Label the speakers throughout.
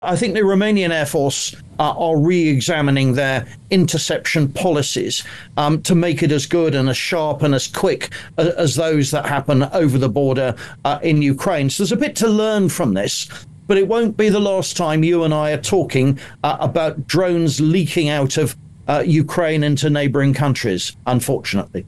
Speaker 1: I think the Romanian Air Force are re-examining their interception policies to make it as good and as sharp and as quick as those that happen over the border in Ukraine. So there's a bit to learn from this, but it won't be the last time you and I are talking about drones leaking out of Ukraine into neighbouring countries, unfortunately.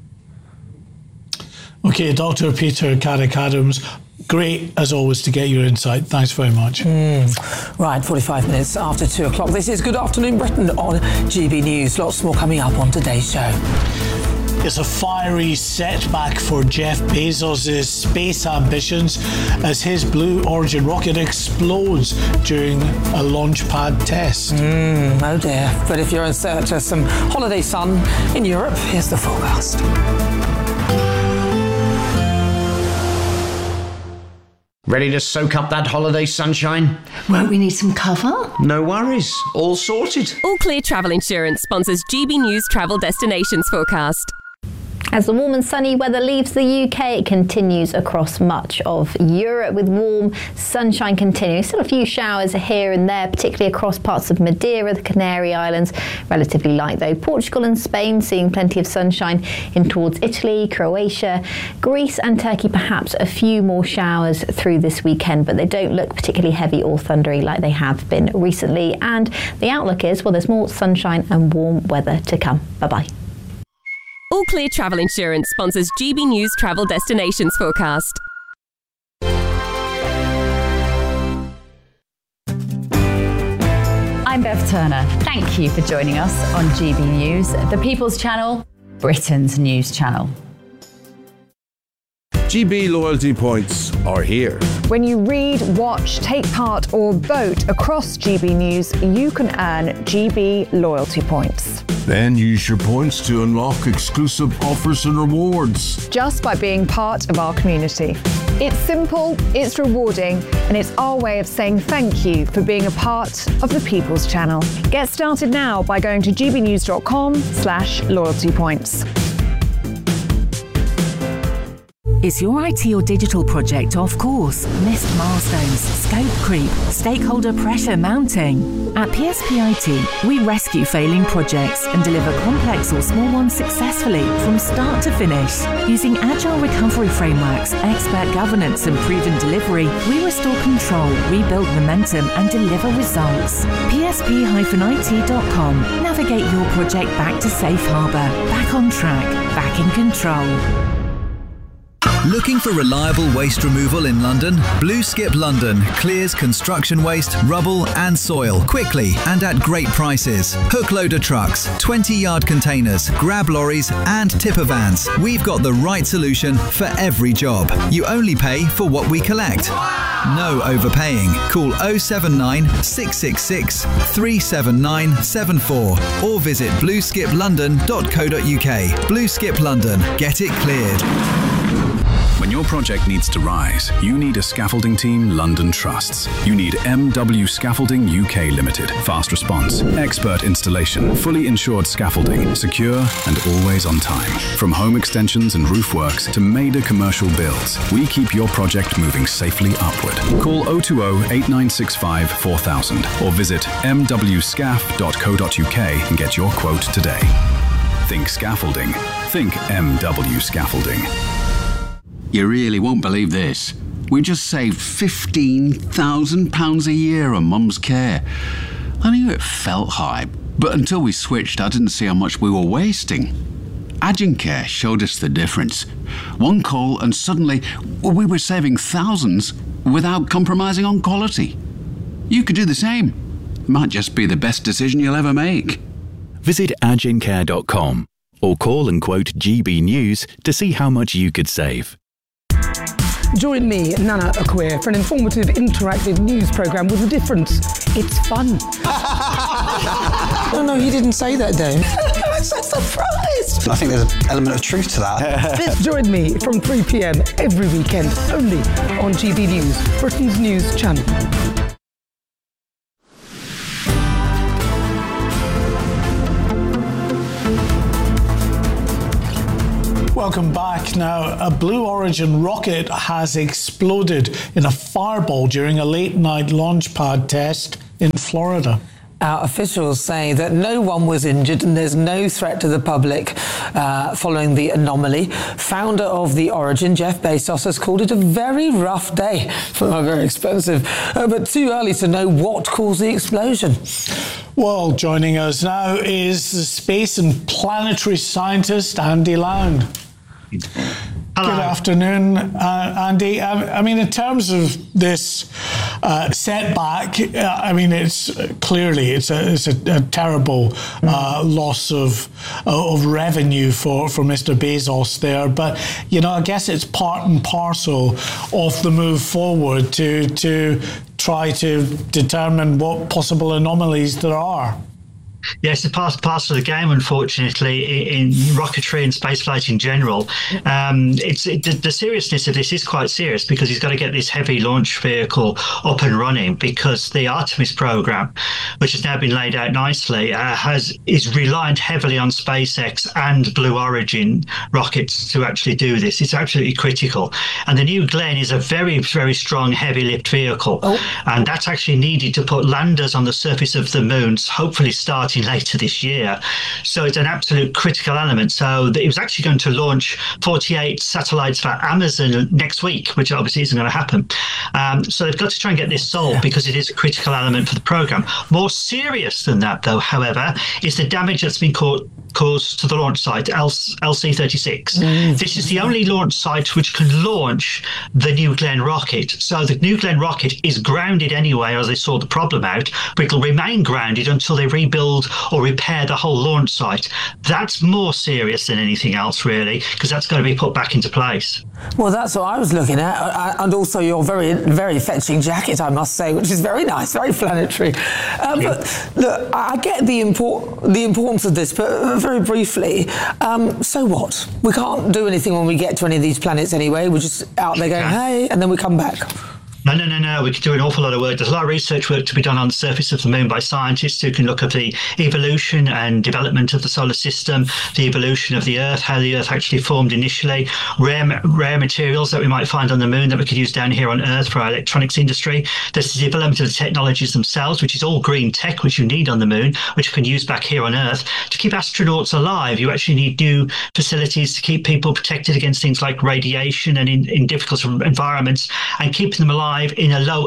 Speaker 2: Okay, Dr. Peter Carrick-Adams, great, as always, to get your insight. Thanks very much.
Speaker 3: Right, 45 minutes after 2 o'clock. This is Good Afternoon Britain on GB News. Lots more coming up on today's show.
Speaker 2: It's a fiery setback for Jeff Bezos' space ambitions as his Blue Origin rocket explodes during a launch pad test.
Speaker 3: Oh dear. But if you're in search of some holiday sun in Europe, here's the forecast.
Speaker 4: Ready to soak up that holiday sunshine?
Speaker 5: Won't we need some cover?
Speaker 4: No worries, all sorted.
Speaker 6: All Clear Travel Insurance sponsors GB News Travel Destinations Forecast.
Speaker 7: As the warm and sunny weather leaves the UK, it continues across much of Europe with warm sunshine continuing. Still a few showers here and there, particularly across parts of Madeira, the Canary Islands. Relatively light though. Portugal and Spain seeing plenty of sunshine in towards Italy, Croatia, Greece and Turkey. Perhaps a few more showers through this weekend, but they don't look particularly heavy or thundery like they have been recently. And the outlook is, well, there's more sunshine and warm weather to come. Bye-bye.
Speaker 6: All Clear Travel Insurance sponsors GB News Travel Destinations Forecast.
Speaker 8: I'm Bev Turner. Thank you for joining us on GB News, the People's Channel, Britain's news channel.
Speaker 9: GB loyalty points are here.
Speaker 10: When you read, watch, take part or vote across GB News, you can earn GB loyalty points.
Speaker 9: Then use your points to unlock exclusive offers and rewards.
Speaker 10: Just by being part of our community. It's simple, it's rewarding, and it's our way of saying thank you for being a part of the People's Channel. Get started now by going to gbnews.com/loyalty points.
Speaker 11: Is your IT or digital project off course? Missed milestones, scope creep, stakeholder pressure mounting? At PSP IT, we rescue failing projects and deliver complex or small ones successfully from start to finish. Using agile recovery frameworks, expert governance and proven delivery, we restore control, rebuild momentum and deliver results. PSP-IT.com. Navigate your project back to safe harbour, back on track, back in control.
Speaker 12: Looking for reliable waste removal in London? Blue Skip London clears construction waste, rubble and soil quickly and at great prices. Hook loader trucks, 20-yard containers, grab lorries and tipper vans. We've got the right solution for every job. You only pay for what we collect. No overpaying. Call 079 666 37974 or visit blueskiplondon.co.uk. Blue Skip London. Get it cleared.
Speaker 13: When your project needs to rise, you need a scaffolding team London trusts. You need MW Scaffolding UK Limited. Fast response, expert installation, fully insured scaffolding, secure and always on time. From home extensions and roof works to major commercial builds, we keep your project moving safely upward. Call 020 8965 4000 or visit mwscaf.co.uk and get your quote today. Think scaffolding. Think MW Scaffolding.
Speaker 14: You really won't believe this. We just saved £15,000 a year on Mum's care. I knew it felt high, but until we switched, I didn't see how much we were wasting. Agencare showed us the difference. One call and suddenly we were saving thousands without compromising on quality. You could do the same. Might just be the best decision you'll ever make.
Speaker 15: Visit agencare.com or call and quote GB News to see how much you could save.
Speaker 16: Join me, Nana Akweer, for an informative, interactive news programme with a difference. It's fun.
Speaker 3: No, he didn't say that, Dave.
Speaker 16: I'm so surprised.
Speaker 17: I think there's an element of truth to that.
Speaker 16: Join me from 3 p.m. every weekend, only on GB News, Britain's news channel.
Speaker 2: Welcome back. Now, a Blue Origin rocket has exploded in a fireball during a late-night launch pad test in Florida.
Speaker 3: Our officials say that no one was injured and there's no threat to the public following the anomaly. Founder of the Origin, Jeff Bezos, has called it a very rough day. Very expensive, but too early to know what caused the explosion.
Speaker 2: Well, joining us now is the space and planetary scientist, Andy Lound. Hello. Good afternoon, Andy. I mean, in terms of this setback, I mean, it's clearly it's a terrible loss of revenue for Mr. Bezos there. But I guess it's part and parcel of the move forward to try to determine what possible anomalies there are.
Speaker 18: Yes, it's parcel of the game, unfortunately, in rocketry and spaceflight in general. The seriousness of this is quite serious because he's got to get this heavy launch vehicle up and running because the Artemis program, which has now been laid out nicely, is reliant heavily on SpaceX and Blue Origin rockets to actually do this. It's absolutely critical. And the New Glenn is a very, very strong heavy lift vehicle. And that's actually needed to put landers on the surface of the moon, hopefully starting later this year. So it's an absolute critical element. So it was actually going to launch 48 satellites for Amazon next week, which obviously isn't going to happen. So they've got to try and get this solved because it is a critical element for the program. More serious than that, though, however, is the damage that's been caused to the launch site, LC-36. This is the only launch site which can launch the New Glenn rocket. So the New Glenn rocket is grounded anyway, as they saw the problem out, but it'll remain grounded until they rebuild or repair the whole launch site. That's more serious than anything else, really, because that's going to be put back into place.
Speaker 3: Well, that's what I was looking at, and also your very, very fetching jacket, I must say, which is very nice, very planetary. But look, I get the importance of this, but very briefly, so what? We can't do anything when we get to any of these planets anyway. We're just out there going, hey, and then we come back.
Speaker 18: No. We could do an awful lot of work. There's a lot of research work to be done on the surface of the moon by scientists who can look at the evolution and development of the solar system, the evolution of the Earth, how the Earth actually formed initially, rare materials that we might find on the moon that we could use down here on Earth for our electronics industry. There's the development of the technologies themselves, which is all green tech, which you need on the moon, which you can use back here on Earth. To keep astronauts alive, you actually need new facilities to keep people protected against things like radiation and in difficult environments, and keeping them alive in a low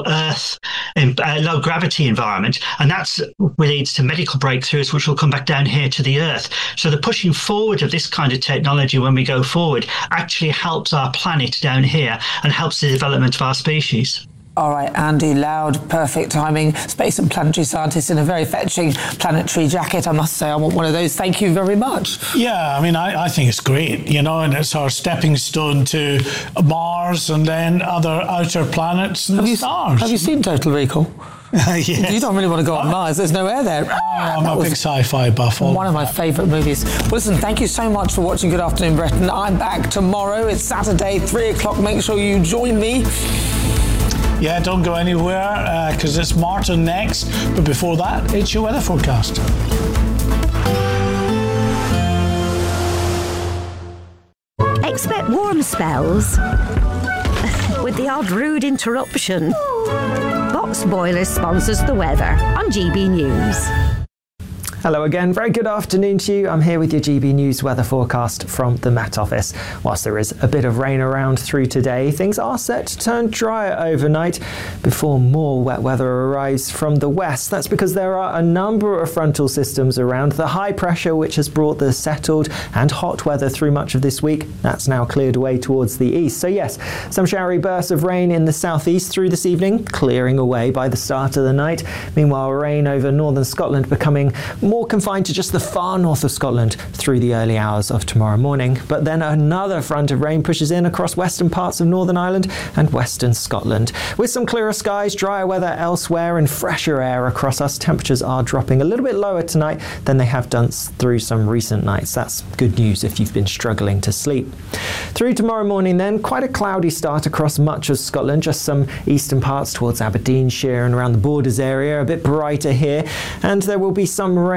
Speaker 18: gravity environment, and that's leads to medical breakthroughs which will come back down here to the Earth. So the pushing forward of this kind of technology when we go forward actually helps our planet down here and helps the development of our species.
Speaker 3: All right, Andy Lound, perfect timing, space and planetary scientist in a very fetching planetary jacket. I must say, I want one of those. Thank you very much.
Speaker 2: Yeah, I mean, I think it's great, and it's our stepping stone to Mars and then other outer planets and stars.
Speaker 3: Have you seen Total Recall?
Speaker 2: Yes.
Speaker 3: You don't really want to go on Mars. There's no air there.
Speaker 2: I'm a big sci-fi buff.
Speaker 3: One of my favourite movies. Well, listen, thank you so much for watching Good Afternoon Britain. I'm back tomorrow. It's Saturday, 3 o'clock. Make sure you join me.
Speaker 2: Yeah, don't go anywhere because it's Martin next. But before that, it's your weather forecast.
Speaker 19: Expect warm spells with the odd rude interruption. Box Boilers sponsors the weather on GB News.
Speaker 20: Hello again, very good afternoon to you. I'm here with your GB News weather forecast from the Met Office. Whilst there is a bit of rain around through today, things are set to turn drier overnight before more wet weather arrives from the west. That's because there are a number of frontal systems around. The high pressure which has brought the settled and hot weather through much of this week, that's now cleared away towards the east. So yes, some showery bursts of rain in the southeast through this evening, clearing away by the start of the night. Meanwhile, rain over northern Scotland becoming more confined to just the far north of Scotland through the early hours of tomorrow morning. But then another front of rain pushes in across western parts of Northern Ireland and western Scotland. With some clearer skies, drier weather elsewhere and fresher air across us, temperatures are dropping a little bit lower tonight than they have done through some recent nights. That's good news if you've been struggling to sleep. Through tomorrow morning then, quite a cloudy start across much of Scotland, just some eastern parts towards Aberdeenshire and around the Borders area, a bit brighter here, and there will be some rain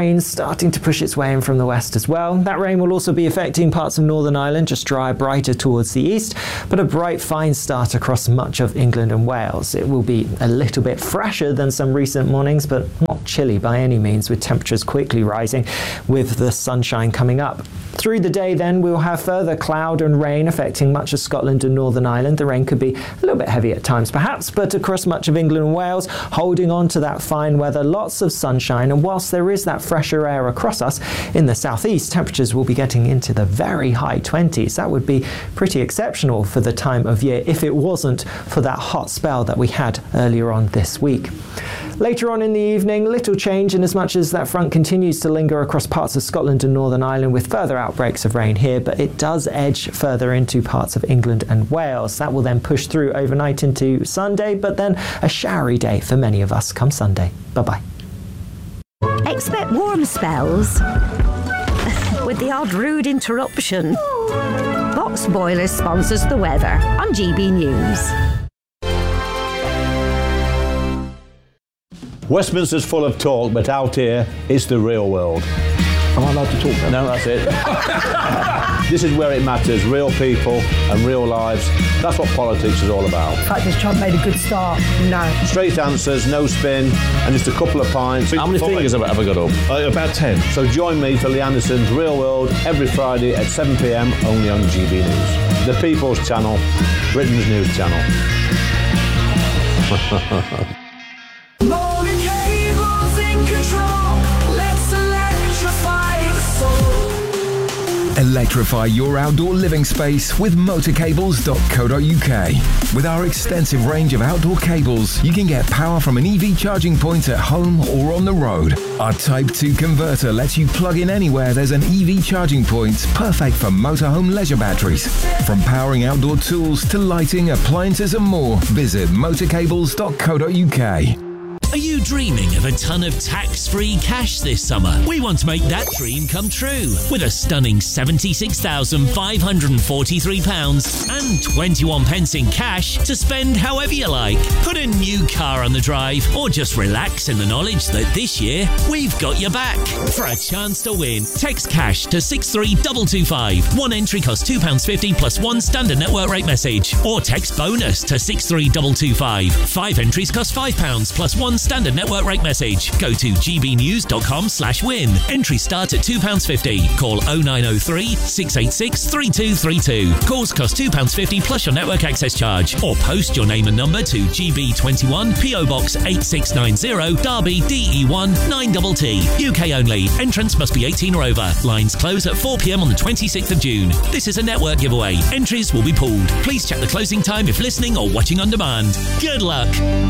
Speaker 20: rain starting to push its way in from the west as well. That rain will also be affecting parts of Northern Ireland, just drier, brighter towards the east, but a bright, fine start across much of England and Wales. It will be a little bit fresher than some recent mornings, but not chilly by any means, with temperatures quickly rising with the sunshine coming up. Through the day then, we'll have further cloud and rain affecting much of Scotland and Northern Ireland. The rain could be a little bit heavy at times perhaps, but across much of England and Wales, holding on to that fine weather, lots of sunshine, and whilst there is that fresher air across us, in the southeast, temperatures will be getting into the very high 20s. That would be pretty exceptional for the time of year if it wasn't for that hot spell that we had earlier on this week. Later on in the evening, little change in as much as that front continues to linger across parts of Scotland and Northern Ireland with further outbreaks of rain here, but it does edge further into parts of England and Wales. That will then push through overnight into Sunday, but then a showery day for many of us come Sunday. Bye-bye.
Speaker 19: Expect warm spells with the odd rude interruption. Box Boilers sponsors the weather on GB News.
Speaker 21: Westminster's full of talk, but out here, it's the real world.
Speaker 22: Am I allowed to talk now?
Speaker 21: No, that's it. This is where it matters, real people and real lives. That's what politics is all about.
Speaker 23: The fact is Trump made a good start. No.
Speaker 21: Straight answers, no spin, and just a couple of pints.
Speaker 22: How many fingers have I got up?
Speaker 21: About 10. So join me for Lee Anderson's Real World every Friday at 7 p.m, only on GB News. The People's Channel, Britain's news channel.
Speaker 24: Electrify your outdoor living space with motorcables.co.uk. With our extensive range of outdoor cables, you can get power from an EV charging point at home or on the road. Our Type 2 converter lets you plug in anywhere there's an EV charging point, perfect for motorhome leisure batteries. From powering outdoor tools to lighting, appliances and more, visit motorcables.co.uk.
Speaker 25: Are you dreaming of a ton of tax-free cash this summer? We want to make that dream come true with a stunning £76,543 and 21 pence in cash to spend however you like. Put a new car on the drive or just relax in the knowledge that this year we've got your back. For a chance to win, text cash to 63225. One entry costs £2.50 plus one standard network rate message. Or text bonus to 63225. 5 entries cost £5 plus one standard network rate message. Go to gbnews.com/win. Entries start at £2.50. Call 0903 686 3232. Calls cost £2.50 plus your network access charge. Or post your name and number to GB21 PO Box 8690 Derby DE1 9TT. UK only. Entrance must be 18 or over. Lines close at 4 p.m. on the 26th of June. This is a network giveaway. Entries will be pooled. Please check the closing time if listening or watching on demand. Good luck.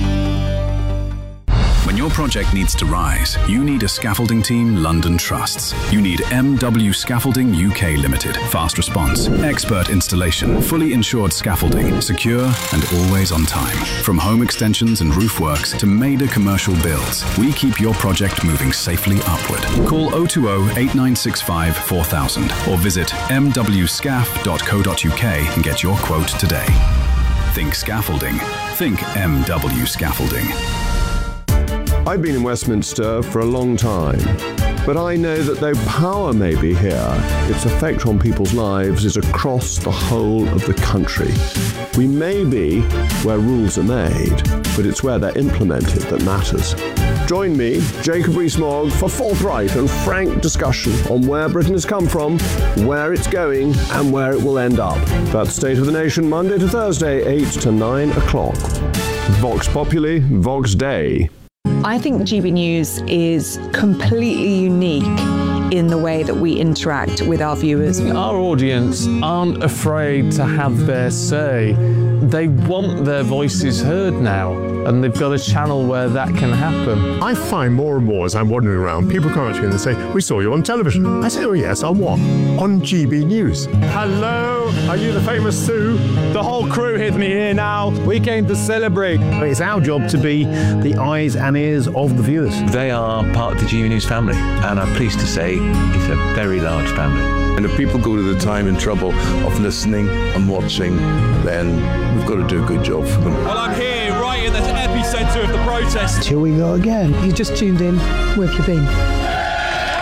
Speaker 13: When your project needs to rise, you need a scaffolding team London trusts. You need MW Scaffolding UK Limited. Fast response, expert installation, fully insured scaffolding, secure and always on time. From home extensions and roof works to major commercial builds, we keep your project moving safely upward. Call 020 8965 4000 or visit mwscaf.co.uk and get your quote today. Think scaffolding. Think MW Scaffolding.
Speaker 26: I've been in Westminster for a long time, but I know that though power may be here, its effect on people's lives is across the whole of the country. We may be where rules are made, but it's where they're implemented that matters. Join me, Jacob Rees-Mogg, for forthright and frank discussion on where Britain has come from, where it's going, and where it will end up. That's State of the Nation, Monday to Thursday, 8 to 9 o'clock. Vox Populi, Vox Dei.
Speaker 27: I think GB News is completely unique in the way that we interact with our viewers.
Speaker 28: Our audience aren't afraid to have their say. They want their voices heard now, and they've got a channel where that can happen.
Speaker 29: I find more and more as I'm wandering around, people come up to me and they say, "We saw you on television." I say, "Oh yes, on what?" "On GB News."
Speaker 28: Hello, are you the famous Sue? The whole crew with me here now. We came to celebrate.
Speaker 29: It's our job to be the eyes and ears of the viewers.
Speaker 30: They are part of the GB News family, and I'm pleased to say it's a very large family.
Speaker 31: And if people go to the time and trouble of listening and watching, then we've got to do a good job for them.
Speaker 28: Well, I'm here, right in the epicentre of the protest.
Speaker 32: Here we go again.
Speaker 16: You just tuned in. Where have you been?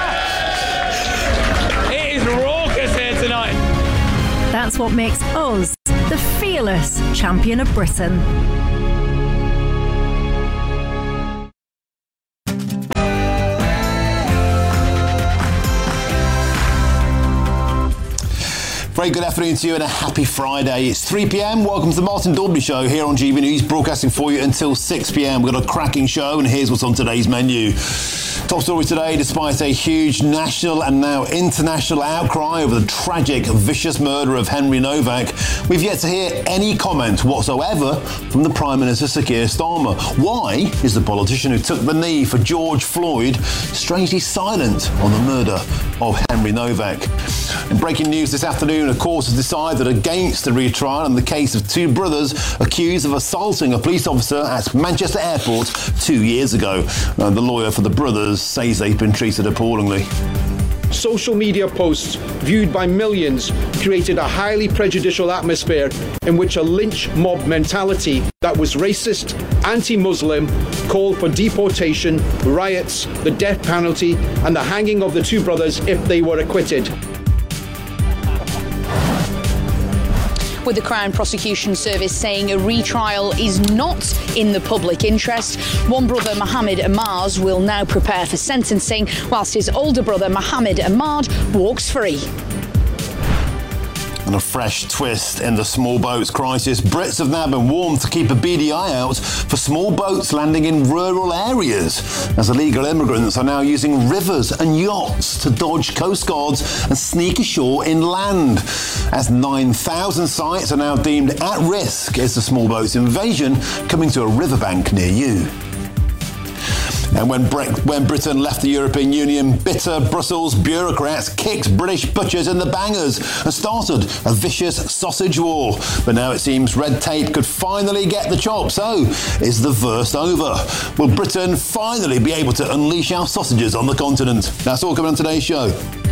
Speaker 1: that's what makes us the fearless champion of Britain.
Speaker 4: Very good afternoon to you and a happy Friday. It's 3 p.m. Welcome to the Martin Daubney Show here on GB News, broadcasting for you until 6 p.m. We've got a cracking show and here's what's on today's menu. Top story today, despite a huge national and now international outcry over the tragic, vicious murder of Henry Novak, we've yet to hear any comment whatsoever from the Prime Minister, Sir Keir Starmer. Why is the politician who took the knee for George Floyd strangely silent on the murder of Henry Novak? In breaking news this afternoon, a court has decided against a retrial in the case of two brothers accused of assaulting a police officer at Manchester Airport 2 years ago. The lawyer for the brothers says they've been treated appallingly.
Speaker 5: Social media posts viewed by millions created a highly prejudicial atmosphere in which a lynch mob mentality that was racist, anti-Muslim, called for deportation, riots, the death penalty and the hanging of the two brothers if they were acquitted.
Speaker 6: With the Crown Prosecution Service saying a retrial is not in the public interest. One brother, Mohammed Ahmad, will now prepare for sentencing, whilst his older brother, Mohammed Ahmad, walks free.
Speaker 4: And a fresh twist in the small boats crisis. Brits have now been warned to keep a beady eye out for small boats landing in rural areas, as illegal immigrants are now using rivers and yachts to dodge coastguards and sneak ashore inland. As 9,000 sites are now deemed at risk is the small boats invasion coming to a riverbank near you. And when Britain left the European Union, bitter Brussels bureaucrats kicked British butchers in the bangers and started a vicious sausage war. But now it seems red tape could finally get the chop. So, is the worst over? Will Britain finally be able to unleash our sausages on the continent? That's all coming on today's show.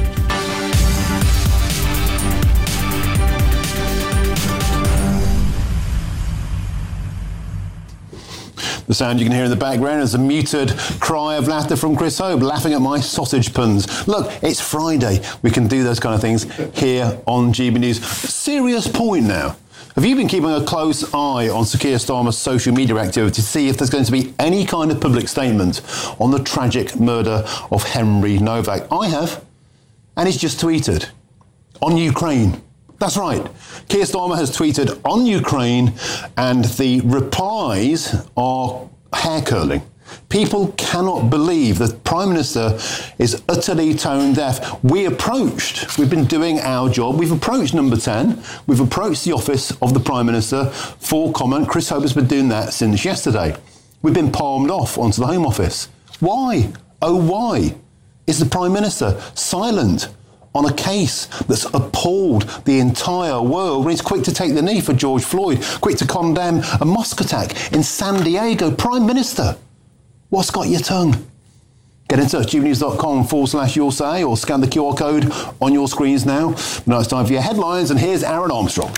Speaker 4: The sound you can hear in the background is a muted cry of laughter from Chris Hope, laughing at my sausage puns. Look, it's Friday. We can do those kind of things here on GB News. Serious point now. Have you been keeping a close eye on Sir Keir Starmer's social media activity to see if there's going to be any kind of public statement on the tragic murder of Henry Novak? I have. And he's just tweeted on Ukraine. That's right. Keir Starmer has tweeted on Ukraine and the replies are hair-curling. People cannot believe the Prime Minister is utterly tone deaf. We've been doing our job. We've approached Number 10. We've approached the office of the Prime Minister for comment. Chris Hope has been doing that since yesterday. We've been palmed off onto the Home Office. Why? Oh, why is the Prime Minister silent on a case that's appalled the entire world, when he's quick to take the knee for George Floyd, quick to condemn a mosque attack in San Diego? Prime Minister, what's got your tongue? Get in touch, gbnews.com/your say, or scan the QR code on your screens now. Now it's time for your headlines, and here's Aaron Armstrong.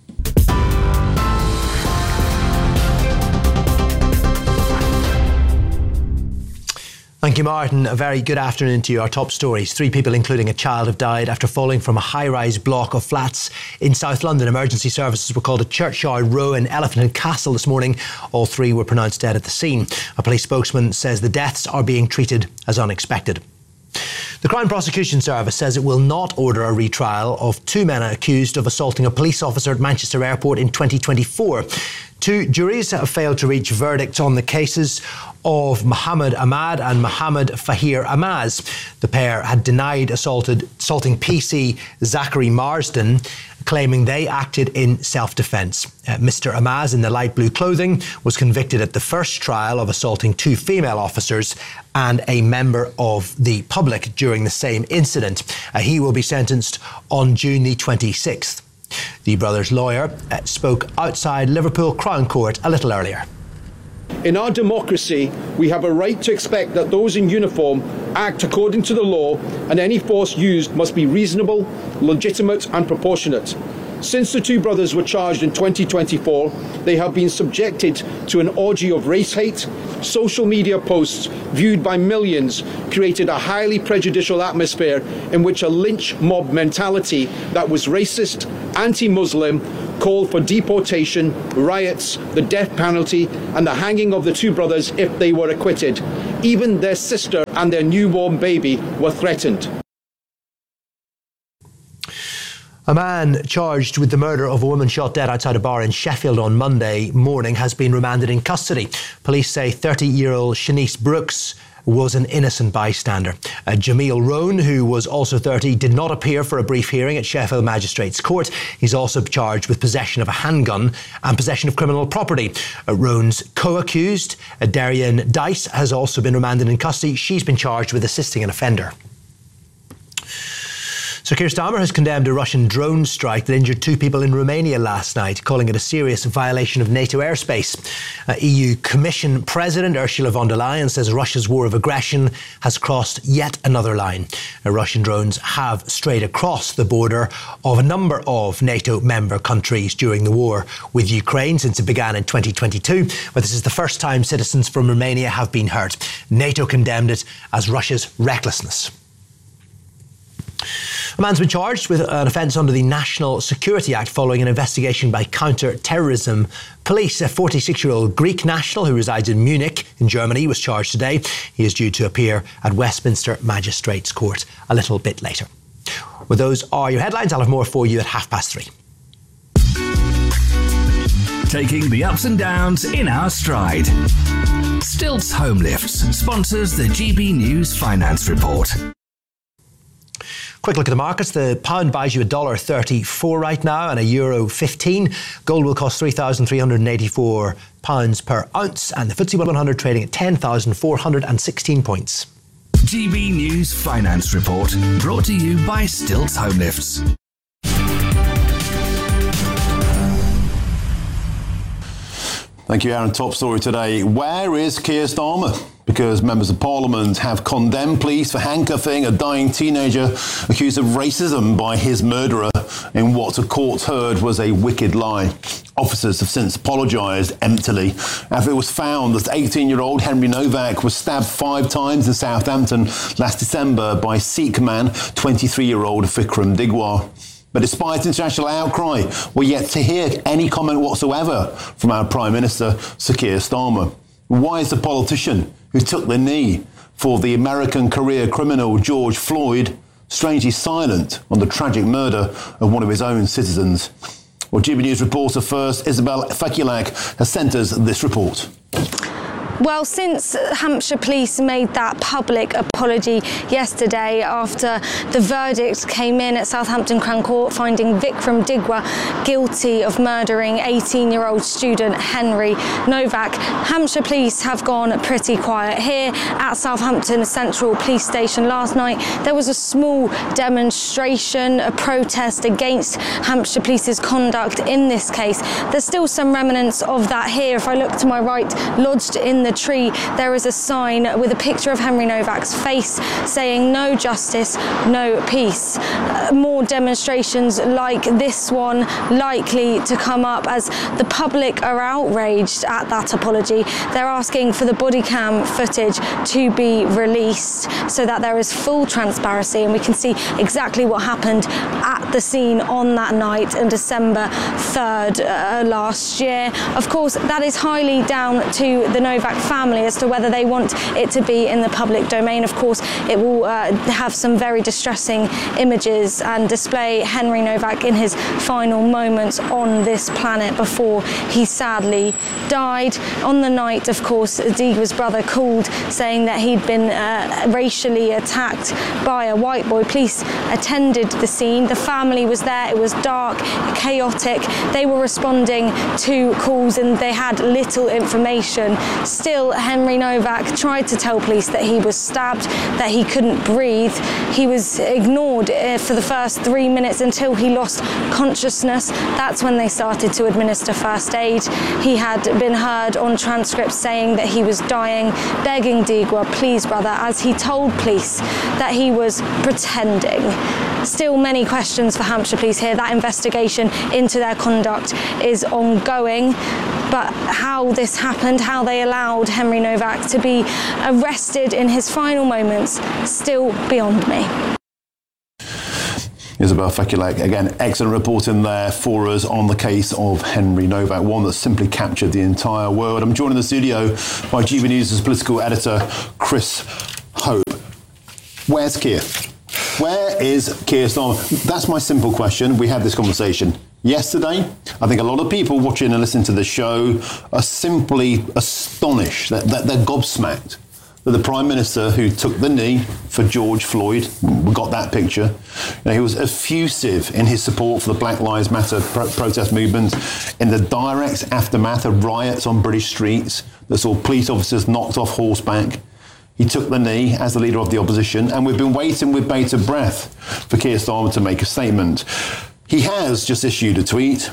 Speaker 7: Thank you, Martin. A very good afternoon to you. Our top stories. 3 people, including a child, have died after falling from a high-rise block of flats in South London. Emergency services were called at Churchyard Row in Elephant and Castle this morning. All 3 were pronounced dead at the scene. A police spokesman says the deaths are being treated as unexpected. The Crown Prosecution Service says it will not order a retrial of 2 men accused of assaulting a police officer at Manchester Airport in 2024. 2 juries have failed to reach verdicts on the cases of Mohammed Ahmad and Mohammed Fahir Amaz. The pair had denied assaulting PC Zachary Marsden, claiming they acted in self-defence. Mr. Amaz, in the light blue clothing, was convicted at the first trial of assaulting 2 female officers and a member of the public during the same incident. He will be sentenced on June the 26th. The brothers' lawyer spoke outside Liverpool Crown Court a little earlier.
Speaker 5: In our democracy, we have a right to expect that those in uniform act according to the law, and any force used must be reasonable, legitimate and proportionate. Since the two brothers were charged in 2024, they have been subjected to an orgy of race hate. Social media posts viewed by millions created a highly prejudicial atmosphere in which a lynch mob mentality that was racist, anti-Muslim, called for deportation, riots, the death penalty, and the hanging of the two brothers if they were acquitted. Even their sister and their newborn baby were threatened.
Speaker 7: A man charged with the murder of a woman shot dead outside a bar in Sheffield on Monday morning has been remanded in custody. Police say 30-year-old Shanice Brooks was an innocent bystander. Jamil Rohn, who was also 30, did not appear for a brief hearing at Sheffield Magistrates Court. He's also charged with possession of a handgun and possession of criminal property. Rohn's co-accused, Darian Dice, has also been remanded in custody. She's been charged with assisting an offender. Sir Keir Starmer has condemned a Russian drone strike that injured 2 people in Romania last night, calling it a serious violation of NATO airspace. EU Commission President Ursula von der Leyen says Russia's war of aggression has crossed yet another line. Russian drones have strayed across the border of a number of NATO member countries during the war with Ukraine since it began in 2022, but this is the first time citizens from Romania have been hurt. NATO condemned it as Russia's recklessness. A man's been charged with an offence under the National Security Act following an investigation by counter-terrorism police. A 46-year-old Greek national who resides in Munich in Germany was charged today. He is due to appear at Westminster Magistrates Court a little bit later. Well, those are your headlines. I'll have more for you at 3:30.
Speaker 2: Taking the ups and downs in our stride. Stilts Home Lifts sponsors the GB News Finance Report.
Speaker 7: Quick look at the markets. The pound buys you $1.34 right now and €1.15. Gold will cost £3,384 per ounce, and the FTSE 100 trading at 10,416 points.
Speaker 2: GB News Finance Report, brought to you by Stilts Home Lifts.
Speaker 4: Thank you, Aaron. Top story today. Where is Keir Starmer? Because members of Parliament have condemned police for handcuffing a dying teenager accused of racism by his murderer in what a court heard was a wicked lie. Officers have since apologised emptily after it was found that 18-year-old Henry Novak was stabbed 5 times in Southampton last December by Sikh man 23-year-old Vikram Digwar. But despite international outcry, we're yet to hear any comment whatsoever from our Prime Minister, Sir Keir Starmer. Why is the politician who took the knee for the American career criminal George Floyd strangely silent on the tragic murder of one of his own citizens? Well, GB News reporter first, Isabel Fekulak, has sent us this report.
Speaker 3: Well, since Hampshire Police made that public apology yesterday after the verdict came in at Southampton Crown Court finding Vikram Digwar guilty of murdering 18-year-old student Henry Novak, Hampshire Police have gone pretty quiet. Here at Southampton Central Police Station last night, there was a small demonstration, a protest against Hampshire Police's conduct in this case. There's still some remnants of that here. If I look to my right, lodged in the tree, there is a sign with a picture of Henry Novak's face saying "No justice, no peace." More demonstrations like this one likely to come up as the public are outraged at that apology. They're asking for the body cam footage to be released so that there is full transparency and we can see exactly what happened at the scene on that night on December 3rd last year. Of course, that is highly down to the Novak family as to whether they want it to be in the public domain. Of course, it will have some very distressing images and display Henry Novak in his final moments on this planet before he sadly died. On the night, of course, Digwar's brother called saying that he'd been racially attacked by a white boy. Police attended the scene. The family was there. It was dark, chaotic. They were responding to calls and they had little information. Still, Henry Novak tried to tell police that he was stabbed, that he couldn't breathe. He was ignored for the first 3 minutes until he lost consciousness. That's when they started to administer first aid. He had been heard on transcripts saying that he was dying, begging Digwar, "Please, brother," as he told police that he was pretending. still many questions for Hampshire Police here. That investigation into their conduct is ongoing. But how this happened, how they allowed Henry Novak to be arrested in his final moments, still beyond me.
Speaker 4: Isabel Fekulek, again, excellent reporting there for us on the case of Henry Novak, one that simply captured the entire world. I'm joined in the studio by GB News' political editor, Chris Hope. Where's Keir? Where is Keir Starmer? That's my simple question. We had this conversation yesterday. I think a lot of people watching and listening to the show are simply astonished, that they're gobsmacked that the Prime Minister who took the knee for George Floyd, we got that picture, he was effusive in his support for the Black Lives Matter protest movement in the direct aftermath of riots on British streets that saw police officers knocked off horseback. He took the knee as the leader of the opposition, and we've been waiting with bated breath for Keir Starmer to make a statement. He has just issued a tweet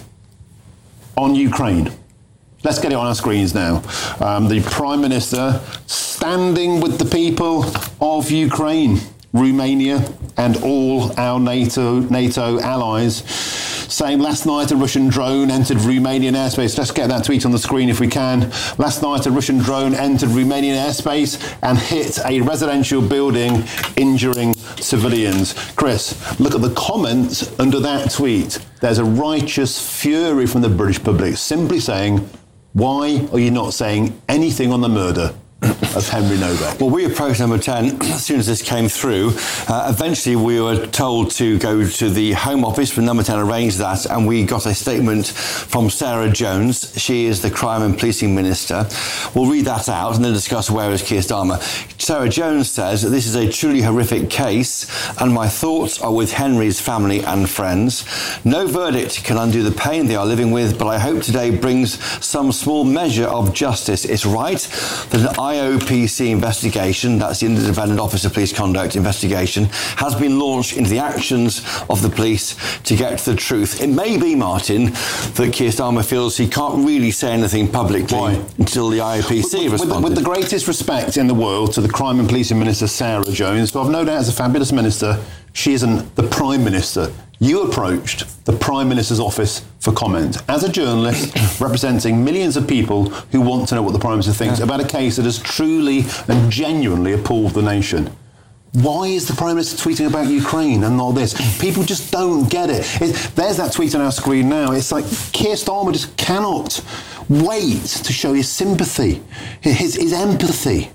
Speaker 4: on Ukraine. Let's get it on our screens now. The Prime Minister standing with the people of Ukraine, Romania, and all our NATO allies, saying last night a Russian drone entered Romanian airspace. Let's get that tweet on the screen if we can. Last night a Russian drone entered Romanian airspace and hit a residential building, injuring civilians. Chris, look at the comments under that tweet. There's a righteous fury from the British public simply saying, why are you not saying anything on the murder of Henry Novak?
Speaker 8: Well, we approached Number 10 as soon as this came through. Eventually, we were told to go to the Home Office, but Number 10 arranged that, and we got a statement from Sarah Jones. She is the Crime and Policing Minister. We'll read that out and then discuss where is Keir Starmer. Sarah Jones says that this is a truly horrific case, and my thoughts are with Henry's family and friends. No verdict can undo the pain they are living with, but I hope today brings some small measure of justice. It's right that an IOPC investigation, that's the Independent Office of Police Conduct investigation, has been launched into the actions of the police to get to the truth. It may be, Martin, that Keir Starmer feels he can't really say anything publicly until the IOPC responded.
Speaker 4: With the greatest respect in the world to the Crime and Policing Minister, Sarah Jones, but I've no doubt as a fabulous minister, she isn't the Prime Minister. You approached the Prime Minister's office for comment as a journalist representing millions of people who want to know what the Prime Minister thinks about a case that has truly and genuinely appalled the nation. Why is the Prime Minister tweeting about Ukraine and all this? People just don't get it. There's that tweet on our screen now. It's like Keir Starmer just cannot wait to show his sympathy, his empathy,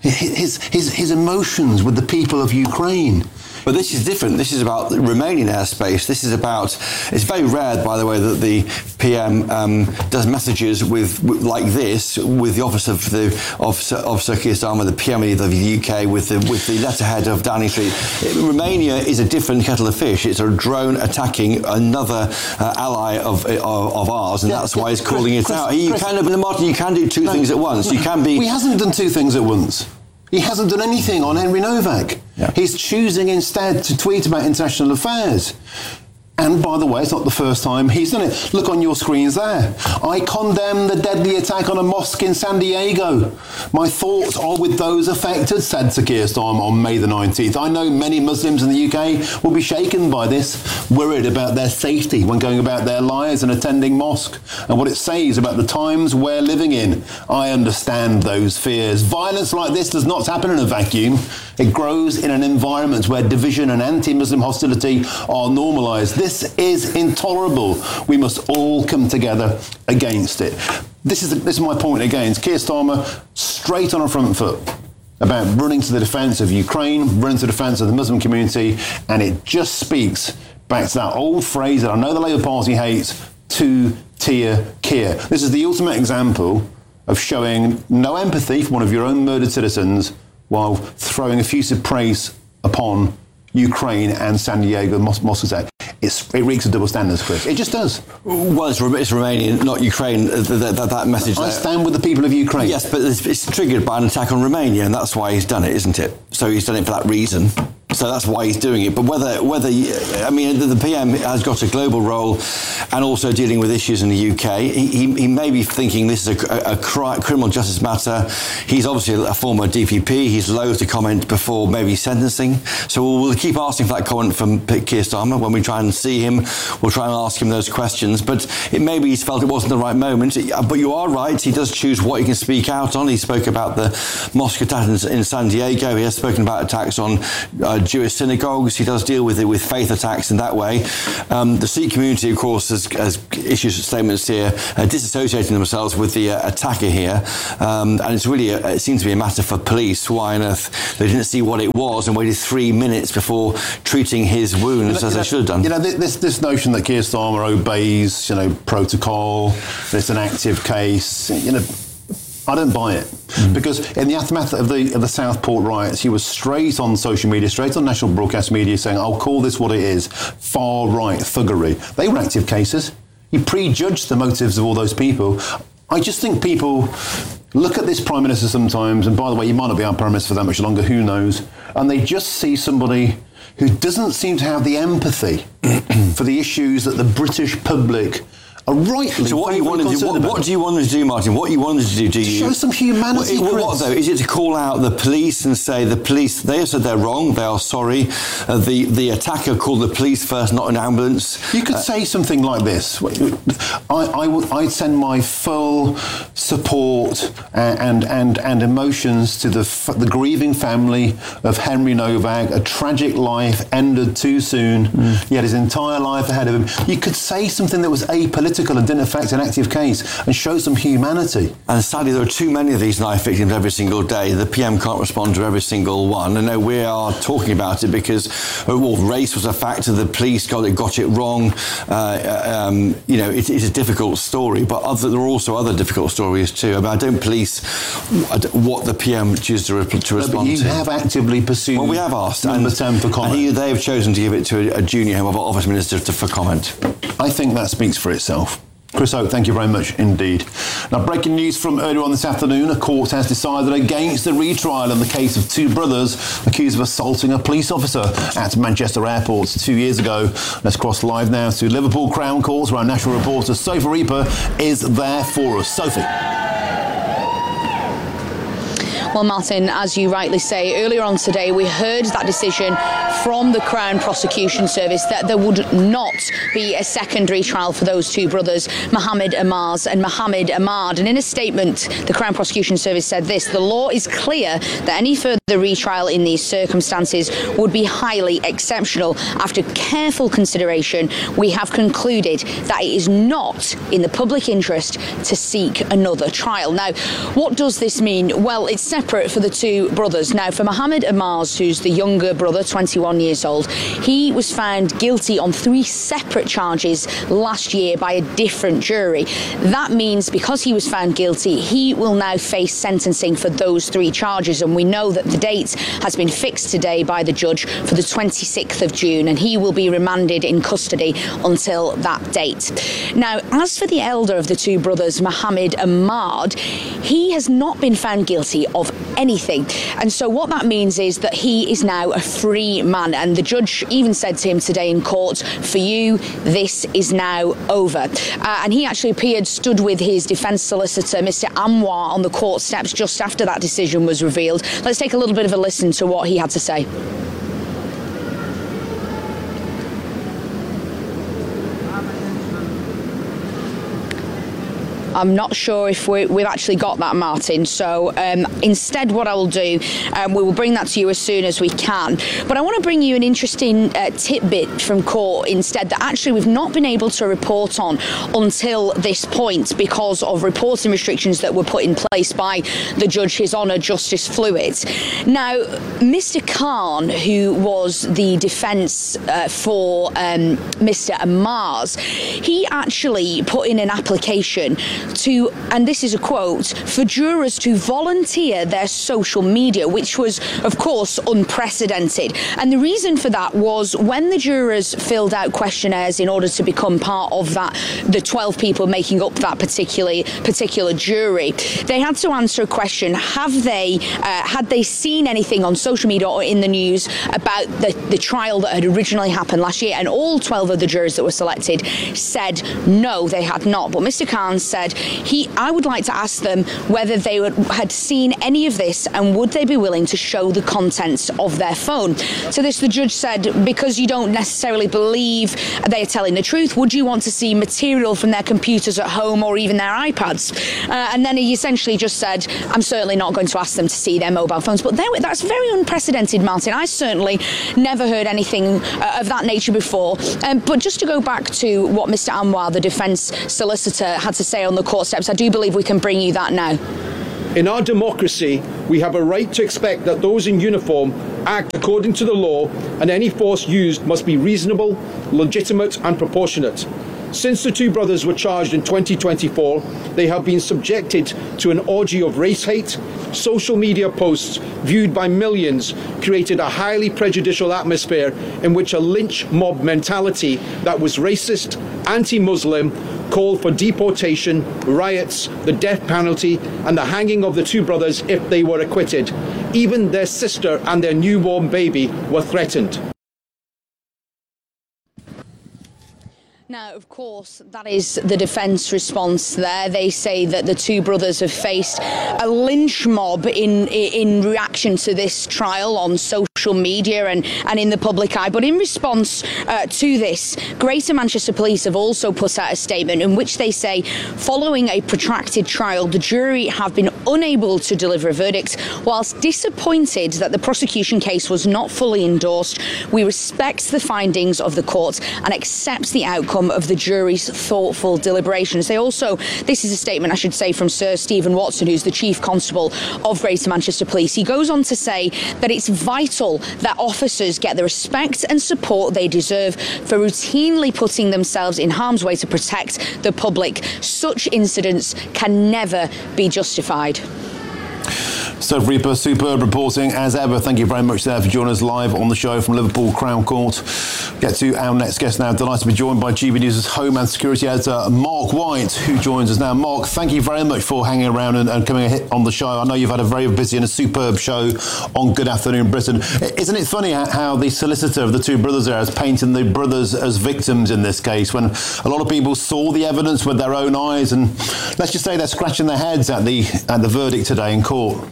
Speaker 4: his emotions with the people of Ukraine.
Speaker 8: But this is different. This is about Romanian airspace. This is about, it's very rare, by the way, that the PM does messages like this with the office of Sir Keir Starmer, the PM of the UK, with the letterhead of Downing Street. Romania is a different kettle of fish. It's a drone attacking another ally of ours, and that's why he's calling it out. You can do two things at once. You can be.
Speaker 4: He hasn't done two things at once. He hasn't done anything on Henry Novak. Yeah. He's choosing instead to tweet about international affairs. And by the way, it's not the first time he's done it. Look on your screens there. I condemn the deadly attack on a mosque in San Diego. My thoughts are with those affected, said Sir Keir Starmer on May the 19th. I know many Muslims in the UK will be shaken by this, worried about their safety when going about their lives and attending mosque, and what it says about the times we're living in. I understand those fears. Violence like this does not happen in a vacuum. It grows in an environment where division and anti-Muslim hostility are normalised. This is intolerable. We must all come together against it. This is my point again. It's Keir Starmer straight on a front foot about running to the defence of Ukraine, running to the defence of the Muslim community, and it just speaks back to that old phrase that I know the Labour Party hates, two-tier Keir. This is the ultimate example of showing no empathy for one of your own murdered citizens while throwing effusive praise upon Ukraine and San Diego mosque attack. It reeks of double standards, Chris. It just does.
Speaker 8: Well, it's Romania, not Ukraine, that message there.
Speaker 4: I stand with the people of Ukraine.
Speaker 8: Yes, but it's triggered by an attack on Romania, and that's why he's done it, isn't it? So he's done it for that reason. So that's why he's doing it. But I mean, the PM has got a global role and also dealing with issues in the UK. He may be thinking this is a criminal justice matter. He's obviously a former DPP. He's loath to comment before maybe sentencing. So we'll keep asking for that comment from Keir Starmer. When we try and see him, we'll try and ask him those questions. But maybe he's felt it wasn't the right moment. But you are right. He does choose what he can speak out on. He spoke about the mosque attack in San Diego. He has spoken about attacks on Jewish synagogues. He does deal with it with faith attacks in that way. The Sikh community, of course, has issued statements here disassociating themselves with the attacker here. And it's really, it seems to be a matter for police. Why on earth they didn't see what it was and waited 3 minutes before treating his wounds as they should have done.
Speaker 4: You know, this notion that Keir Starmer obeys, protocol, there's an active case, I don't buy it. Because in the aftermath of the Southport riots, he was straight on social media, straight on national broadcast media saying, I'll call this what it is, far-right thuggery. They were active cases. He prejudged the motives of all those people. I just think people look at this Prime Minister sometimes, and by the way, he might not be our Prime Minister for that much longer, who knows, and they just see somebody who doesn't seem to have the empathy for the issues that the British public are rightly.
Speaker 8: So what do you want to do? What do you want to do, Martin? What you wanted to do? Do you
Speaker 4: show some humanity?
Speaker 8: What though? Is it to call out the police and say the police? They have said they're wrong. They are sorry. The attacker called the police first, not an ambulance.
Speaker 4: You could say something like this. I'd send my full support and emotions to the grieving family of Henry Novak. A tragic life ended too soon. He had his entire life ahead of him. You could say something that was apolitical and didn't affect an active case and show some humanity.
Speaker 8: And sadly, there are too many of these knife victims every single day. The PM can't respond to every single one. I know we are talking about it because race was a factor. The police got it wrong. It's a difficult story, but there are also other difficult stories too. I mean, I don't police what the PM chooses to respond
Speaker 4: but you
Speaker 8: to.
Speaker 4: You have actively pursued.
Speaker 8: Well, we have asked
Speaker 4: number 10 for comment.
Speaker 8: And they have chosen to give it to a junior Home Office Minister for comment.
Speaker 4: I think that speaks for itself. Chris Hope, thank you very much indeed. Now, breaking news from earlier on this afternoon, a court has decided against the retrial in the case of two brothers accused of assaulting a police officer at Manchester Airport 2 years ago. Let's cross live now to Liverpool Crown Court, where our national reporter Sophie Reaper is there for us. Sophie.
Speaker 6: Well, Martin, as you rightly say, earlier on today we heard that decision from the Crown Prosecution Service that there would not be a secondary trial for those two brothers, Mohammed Amars and Mohammed Ahmad. And in a statement, the Crown Prosecution Service said this: the law is clear that any further retrial in these circumstances would be highly exceptional. After careful consideration, we have concluded that it is not in the public interest to seek another trial. Now, what does this mean? Well, it's separate for the two brothers. Now, for Mohammed Amars, who's the younger brother, 21 years old, he was found guilty on 3 separate charges last year by a different jury. That means because he was found guilty, he will now face sentencing for those 3 charges. And we know that the date has been fixed today by the judge for the 26th of June, and he will be remanded in custody until that date. Now, as for the elder of the two brothers, Mohammed Ahmad, he has not been found guilty of anything. And so what that means is that he is now a free man. And the judge even said to him today in court, for you, this is now over. And he actually stood with his defence solicitor, Mr. Anwar, on the court steps just after that decision was revealed. Let's take a little bit of a listen to what he had to say. I'm not sure if we've actually got that, Martin. So instead, what I will do, we will bring that to you as soon as we can. But I want to bring you an interesting tidbit from court instead that actually we've not been able to report on until this point because of reporting restrictions that were put in place by the judge, His Honour Justice Fluid. Now, Mr. Khan, who was the defence for Mr. Amars, he actually put in an application to, and this is a quote, for jurors to volunteer their social media, which was, of course, unprecedented. And the reason for that was when the jurors filled out questionnaires in order to become part of that, the 12 people making up that particular jury, they had to answer a question: had they seen anything on social media or in the news about the trial that had originally happened last year? And all 12 of the jurors that were selected said no, they had not. But Mr. Khan said I would like to ask them whether they had seen any of this and would they be willing to show the contents of their phone. To this, the judge said, because you don't necessarily believe they are telling the truth, would you want to see material from their computers at home or even their iPads? And then he essentially just said, I'm certainly not going to ask them to see their mobile phones. But that's very unprecedented, Martin. I certainly never heard anything of that nature before. But just to go back to what Mr. Anwar, the defence solicitor, had to say on the court steps, I do believe we can bring you that now.
Speaker 5: In our democracy, we have a right to expect that those in uniform act according to the law, and any force used must be reasonable, legitimate and proportionate. Since the two brothers were charged in 2024, they have been subjected to an orgy of race hate. Social media posts viewed by millions created a highly prejudicial atmosphere in which a lynch mob mentality that was racist, anti-Muslim, called for deportation, riots, the death penalty and the hanging of the two brothers if they were acquitted. Even their sister and their newborn baby were threatened.
Speaker 6: Now, of course, that is the defence response there. They say that the two brothers have faced a lynch mob in reaction to this trial on social media and in the public eye. But in response to this, Greater Manchester Police have also put out a statement in which they say, following a protracted trial, the jury have been unable to deliver a verdict. Whilst disappointed that the prosecution case was not fully endorsed, we respect the findings of the court and accept the outcome of the jury's thoughtful deliberations. They also, this is a statement, I should say, from Sir Stephen Watson, who's the Chief Constable of Greater Manchester Police. He goes on to say that it's vital that officers get the respect and support they deserve for routinely putting themselves in harm's way to protect the public. Such incidents can never be justified.
Speaker 4: Steph Reaper, superb reporting as ever. Thank you very much there for joining us live on the show from Liverpool Crown Court. Get to our next guest now. Delighted to be joined by GB News' Home and Security Editor, Mark White, who joins us now. Mark, thank you very much for hanging around and coming on the show. I know you've had a very busy and a superb show on Good Afternoon Britain. Isn't it funny how the solicitor of the two brothers there is painting the brothers as victims in this case, when a lot of people saw the evidence with their own eyes, and let's just say they're scratching their heads at the verdict today in court?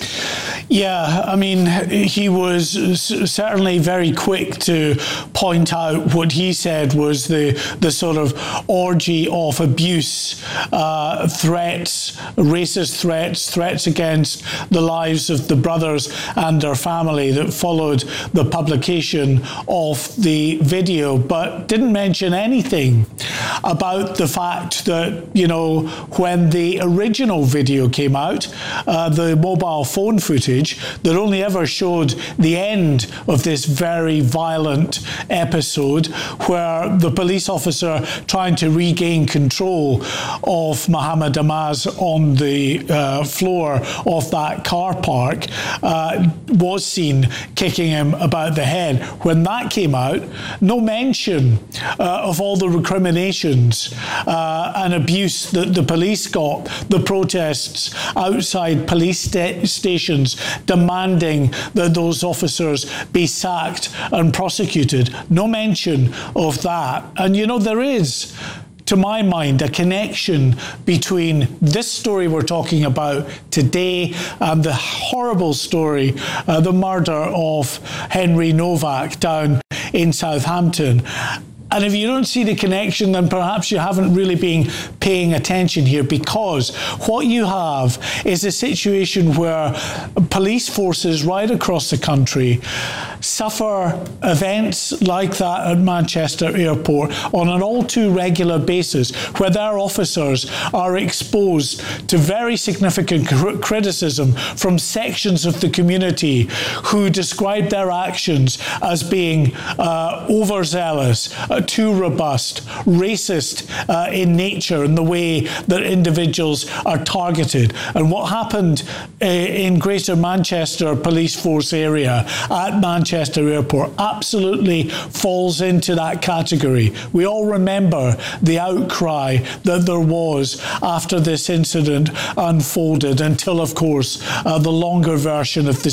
Speaker 9: Yeah, I mean, he was certainly very quick to point out what he said was the sort of orgy of abuse, threats, racist threats against the lives of the brothers and their family that followed the publication of the video, but didn't mention anything about the fact that, you know, when the original video came out, the mobile phone footage that only ever showed the end of this very violent episode where the police officer trying to regain control of Mohammed Amaz on the floor of that car park was seen kicking him about the head. When that came out, no mention of all the recriminations and abuse that the police got, the protests outside police stations demanding that those officers be sacked and prosecuted. No mention of that. And, you know, there is, to my mind, a connection between this story we're talking about today and the horrible story, the murder of Henry Novak down in Southampton. And if you don't see the connection, then perhaps you haven't really been paying attention here, because what you have is a situation where police forces right across the country suffer events like that at Manchester Airport on an all too regular basis, where their officers are exposed to very significant criticism from sections of the community who describe their actions as being overzealous, too robust, racist in nature in the way that individuals are targeted. And what happened in Greater Manchester Police Force area at Manchester Airport absolutely falls into that category. We all remember the outcry that there was after this incident unfolded until, of course, the longer version of the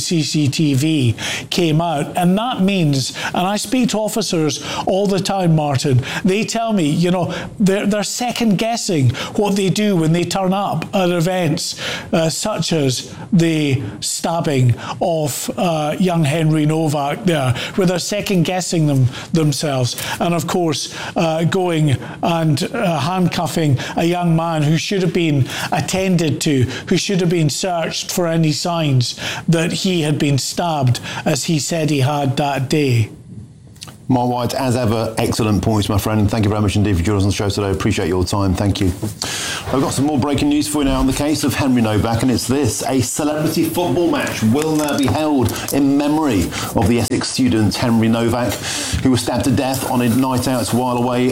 Speaker 9: CCTV came out. And that means, and I speak to officers all the time, Martin, they tell me, you know, they're second guessing what they do when they turn up at events such as the stabbing of young Henry Novak there, where they're second guessing themselves. And of course, going and handcuffing a young man who should have been attended to, who should have been searched for any signs that he had been stabbed, as he said he had that day.
Speaker 4: Mark White, as ever, excellent points, my friend. Thank you very much indeed for joining us on the show today. Appreciate your time. Thank you. I've got some more breaking news for you now on the case of Henry Novak, and it's this. A celebrity football match will now be held in memory of the Essex student Henry Novak, who was stabbed to death on a night out while away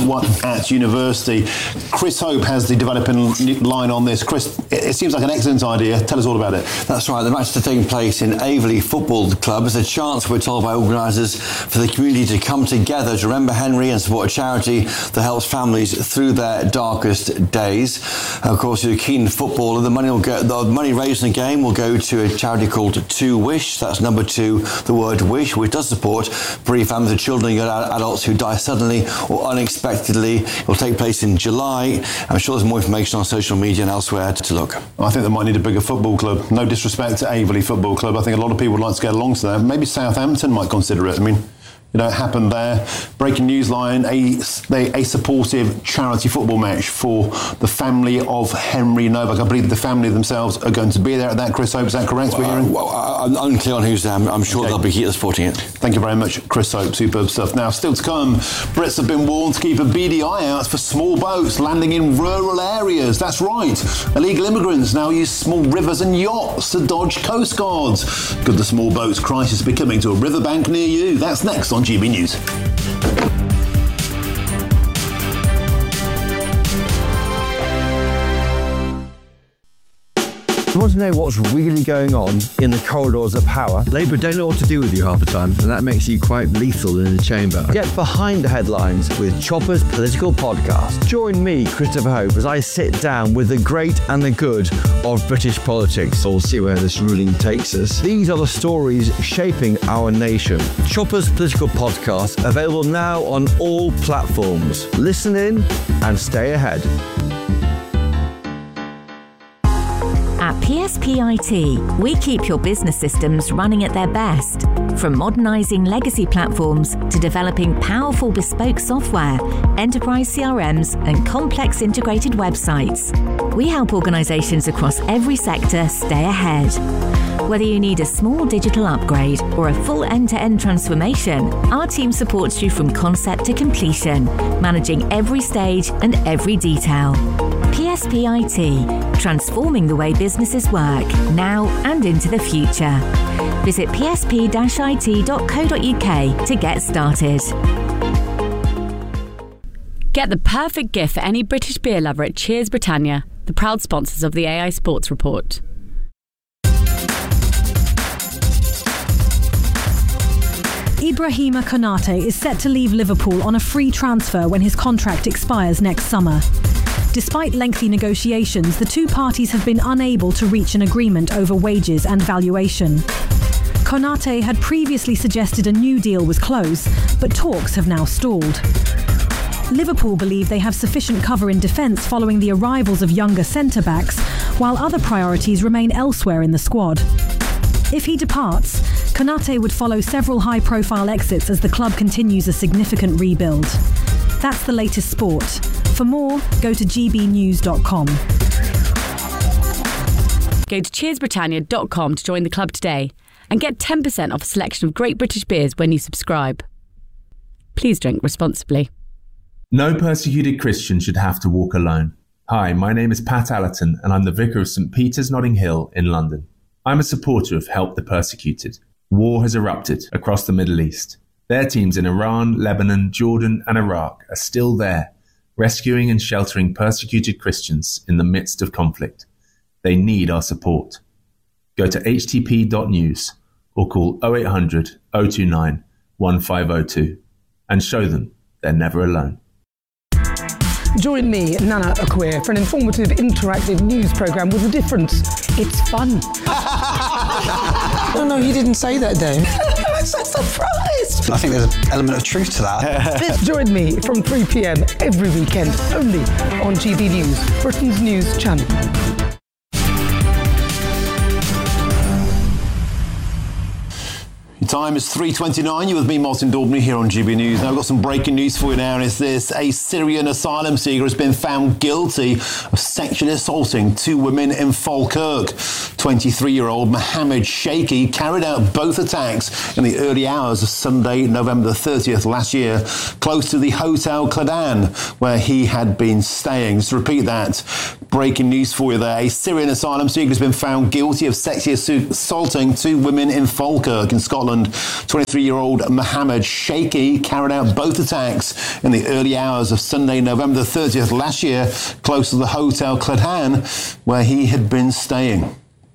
Speaker 4: at university. Chris Hope has the developing line on this. Chris, it seems like an excellent idea. Tell us all about it.
Speaker 8: That's right. The match is taking place in Aveley Football Club. It's a chance, we're told by organisers, for the community to come together to remember Henry and support a charity that helps families through their darkest days. Of course, you're a keen footballer. The money raised in the game will go to a charity called 2 Wish. That's number 2, the word wish, which does support bereaved families of children and adults who die suddenly or unexpectedly. It will take place in July. I'm sure there's more information on social media and elsewhere to look.
Speaker 4: I think they might need a bigger football club. No disrespect to Aveley Football Club. I think a lot of people would like to get along to that. Maybe Southampton might consider it. I mean, you know, it happened there. Breaking news line, a supportive charity football match for the family of Henry Novak. I believe the family themselves are going to be there at that. Chris Hope, is that correct?
Speaker 8: I'm unclear on who's there. I'm sure they'll be here supporting it.
Speaker 4: Thank you very much, Chris Hope. Superb stuff. Now, still to come, Brits have been warned to keep a beady eye out for small boats landing in rural areas. That's right. Illegal immigrants now use small rivers and yachts to dodge coastguards. Could the small boats crisis be coming to a riverbank near you? That's next on GB News.
Speaker 10: You want to know what's really going on in the corridors of power? Labour don't know what to do with you half the time, and that makes you quite lethal in the chamber. Get behind the headlines with Chopper's Political Podcast. Join me, Christopher Hope, as I sit down with the great and the good of British politics. We'll see where this ruling takes us. These are the stories shaping our nation. Chopper's Political Podcast, available now on all platforms. Listen in and stay ahead.
Speaker 1: At PSP IT, we keep your business systems running at their best. From modernising legacy platforms to developing powerful bespoke software, enterprise CRMs and complex integrated websites, we help organisations across every sector stay ahead. Whether you need a small digital upgrade or a full end-to-end transformation, our team supports you from concept to completion, managing every stage and every detail. PSP IT, transforming the way businesses work now and into the future. Visit psp-it.co.uk to get started.
Speaker 11: Get the perfect gift for any British beer lover at Cheers Britannia, the proud sponsors of the AI Sports Report.
Speaker 12: Ibrahima Konate is set to leave Liverpool on a free transfer when his contract expires next summer. Despite lengthy negotiations, the two parties have been unable to reach an agreement over wages and valuation. Konate had previously suggested a new deal was close, but talks have now stalled. Liverpool believe they have sufficient cover in defence following the arrivals of younger centre-backs, while other priorities remain elsewhere in the squad. If he departs, Konate would follow several high-profile exits as the club continues a significant rebuild. That's the latest sport. For more, go to gbnews.com.
Speaker 11: Go to cheersbritannia.com to join the club today and get 10% off a selection of great British beers when you subscribe. Please drink responsibly.
Speaker 14: No persecuted Christian should have to walk alone. Hi, my name is Pat Allerton and I'm the Vicar of St Peter's Notting Hill in London. I'm a supporter of Help the Persecuted. War has erupted across the Middle East. Their teams in Iran, Lebanon, Jordan and Iraq are still there, rescuing and sheltering persecuted Christians in the midst of conflict. They need our support. Go to htp.news or call 0800 029 1502 and show them they're never alone.
Speaker 16: Join me, Nana Akwe, for an informative, interactive news programme with a difference. It's fun.
Speaker 13: No, he didn't say that, Dave.
Speaker 16: I'm so surprised.
Speaker 13: I think there's an element of truth to that.
Speaker 16: Join me from 3 p.m. every weekend, only on GB News, Britain's news channel.
Speaker 4: Your time is 3:29. You're with me, Martin Daubney, here on GB News. Now, we've got some breaking news for you now, and it's this. A Syrian asylum seeker has been found guilty of sexually assaulting 2 women in Falkirk. 23-year-old Mohammed Sheikhi carried out both attacks in the early hours of Sunday, November the 30th last year, close to the Hotel Cladan, where he had been staying. Just to repeat that, breaking news for you there. A Syrian asylum seeker has been found guilty of sexually assaulting 2 women in Falkirk in Scotland. 23-year-old Mohammed Sheikhi carried out both attacks in the early hours of Sunday, November the 30th last year, close to the Hotel Cladan, where he had been staying.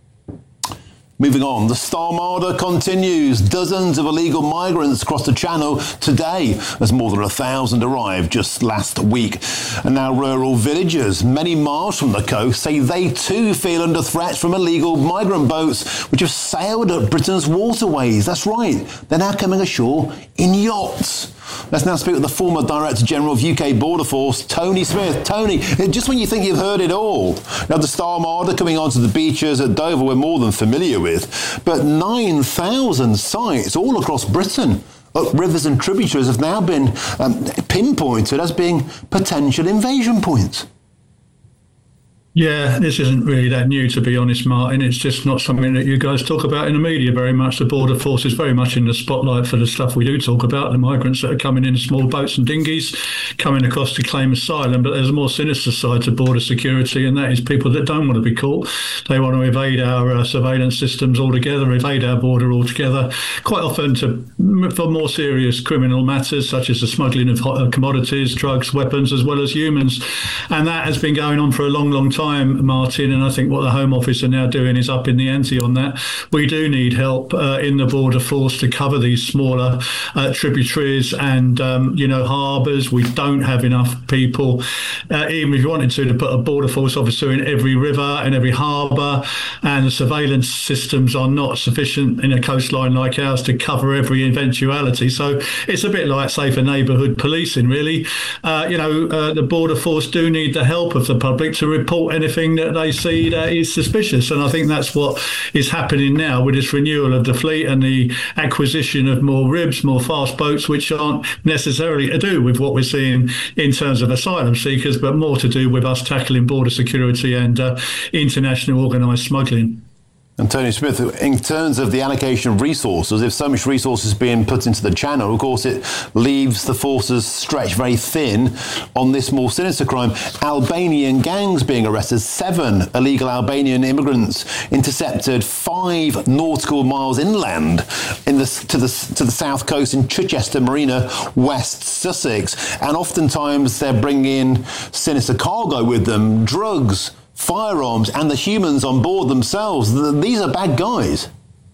Speaker 4: Moving on, the Starmada continues. Dozens of illegal migrants crossed the Channel today as more than 1,000 arrived just last week. And now rural villagers, many miles from the coast, say they too feel under threat from illegal migrant boats which have sailed up Britain's waterways. That's right, they're now coming ashore in yachts. Let's now speak with the former Director General of UK Border Force, Tony Smith. Tony, just when you think you've heard it all, now the Starmada coming onto the beaches at Dover we're more than familiar with, but 9,000 sites all across Britain, up rivers and tributaries, have now been pinpointed as being potential invasion points.
Speaker 15: Yeah, this isn't really that new, to be honest, Martin. It's just not something that you guys talk about in the media very much. The Border Force is very much in the spotlight for the stuff we do talk about, the migrants that are coming in small boats and dinghies, coming across to claim asylum. But there's a more sinister side to border security, and that is people that don't want to be caught. They want to evade our surveillance systems altogether, evade our border altogether, quite often for more serious criminal matters, such as the smuggling of commodities, drugs, weapons, as well as humans. And that has been going on for a long, long time, Martin, and I think what the Home Office are now doing is upping the ante on that. We do need help in the Border Force to cover these smaller tributaries and harbours. We don't have enough people, even if you wanted to put a Border Force officer in every river and every harbour, and the surveillance systems are not sufficient in a coastline like ours to cover every eventuality. So it's a bit like safer neighbourhood policing, really. The Border Force do need the help of the public to report anything that they see that is suspicious, and I think that's what is happening now with this renewal of the fleet and the acquisition of more RIBs, more fast boats, which aren't necessarily to do with what we're seeing in terms of asylum seekers, but more to do with us tackling border security and international organised smuggling.
Speaker 4: And Tony Smith, in terms of the allocation of resources, if so much resources being put into the Channel, of course it leaves the forces stretched very thin on this more sinister crime. Albanian gangs being arrested, 7 illegal Albanian immigrants intercepted 5 nautical miles inland to the south coast in Chichester Marina, West Sussex. And oftentimes they're bringing in sinister cargo with them, drugs, firearms, and the humans on board themselves. These are bad guys.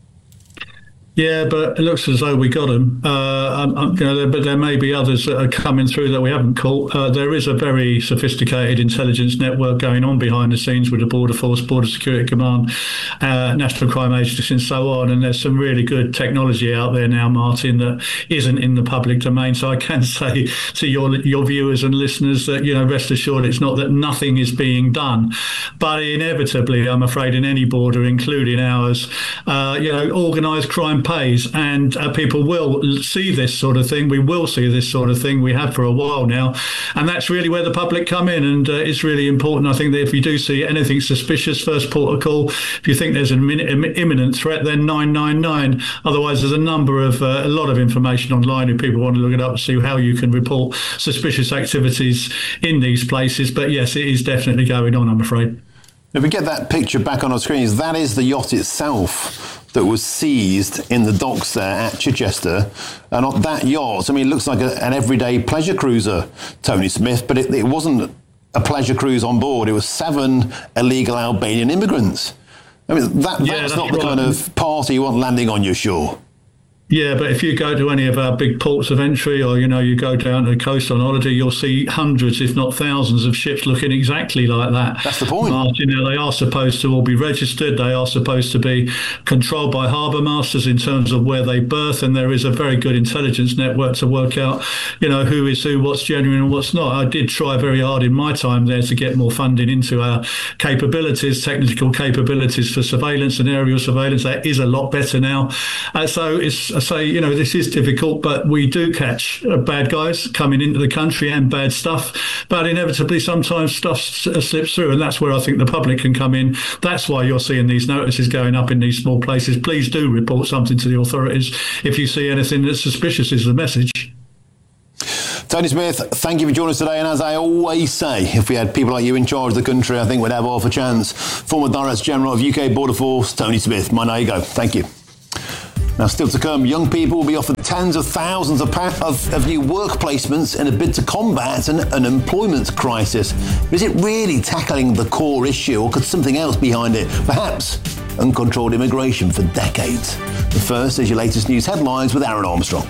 Speaker 15: Yeah, but it looks as though we got them. But there may be others that are coming through that we haven't caught. There is a very sophisticated intelligence network going on behind the scenes with the Border Force, Border Security Command, National Crime Agency, and so on. And there's some really good technology out there now, Martin, that isn't in the public domain. So I can say to your viewers and listeners that, rest assured, it's not that nothing is being done. But inevitably, I'm afraid, in any border, including ours, organised crime pays, and people will see this sort of thing. We will see this sort of thing. We have for a while now, and that's really where the public come in, and it's really important. I think that if you do see anything suspicious, first port of call. If you think there's an imminent threat, then 999. Otherwise, there's a lot of information online if people want to look it up and see how you can report suspicious activities in these places. But yes, it is definitely going on, I'm afraid.
Speaker 4: If we get that picture back on our screens, that is the yacht itself that was seized in the docks there at Chichester. And on that yacht, I mean, it looks like an everyday pleasure cruiser, Tony Smith, but it wasn't a pleasure cruise on board. It was 7 illegal Albanian immigrants. I mean, that's not the kind of party you want landing on your shore.
Speaker 15: Yeah, but if you go to any of our big ports of entry, or, you go down to the coast on holiday, you'll see hundreds, if not thousands, of ships looking exactly like that.
Speaker 4: That's the point.
Speaker 15: Martin, they are supposed to all be registered. They are supposed to be controlled by harbour masters in terms of where they berth, and there is a very good intelligence network to work out, who is who, what's genuine and what's not. I did try very hard in my time there to get more funding into our capabilities, technical capabilities for surveillance and aerial surveillance. That is a lot better now. So I say, this is difficult, but we do catch bad guys coming into the country and bad stuff. But inevitably, sometimes stuff slips through, and that's where I think the public can come in. That's why you're seeing these notices going up in these small places. Please do report something to the authorities if you see anything that's suspicious, is the message.
Speaker 4: Tony Smith, thank you for joining us today. And as I always say, if we had people like you in charge of the country, I think we'd have half a chance. Former Director General of UK Border Force, Tony Smith. There you go. Thank you. Now, still to come, young people will be offered tens of thousands of new work placements in a bid to combat an unemployment crisis. But is it really tackling the core issue, or could something else be behind it? Perhaps uncontrolled immigration for decades. The first is your latest news headlines with Aaron Armstrong.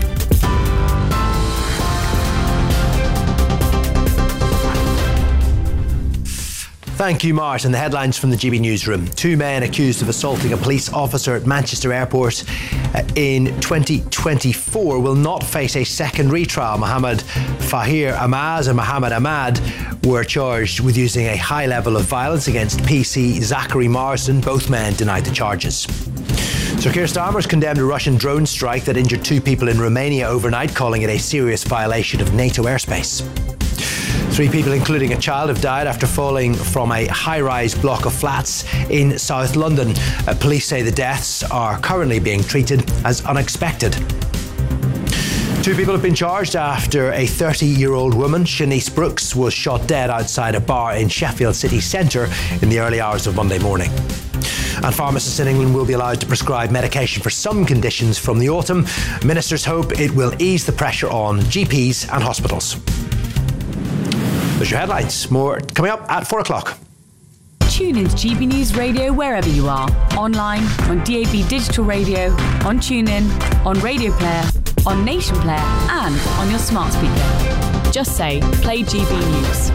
Speaker 7: Thank you, Martin. The headlines from the GB Newsroom. 2 men accused of assaulting a police officer at Manchester Airport in 2024 will not face a second retrial. Mohammed Fahir Amaz and Mohammed Ahmad were charged with using a high level of violence against PC Zachary Marsden. Both men denied the charges. Sir Keir Starmer has condemned a Russian drone strike that injured 2 people in Romania overnight, calling it a serious violation of NATO airspace. 3 people, including a child, have died after falling from a high-rise block of flats in South London. Police say the deaths are currently being treated as unexpected. 2 people have been charged after a 30-year-old woman, Shanice Brooks, was shot dead outside a bar in Sheffield city centre in the early hours of Monday morning. And pharmacists in England will be allowed to prescribe medication for some conditions from the autumn. Ministers hope it will ease the pressure on GPs and hospitals. There's your headlines. More coming up at 4 o'clock.
Speaker 11: Tune into GB News Radio wherever you are. Online, on DAB Digital Radio, on TuneIn, on Radio Player, on Nation Player, and on your smart speaker. Just say, play GB News.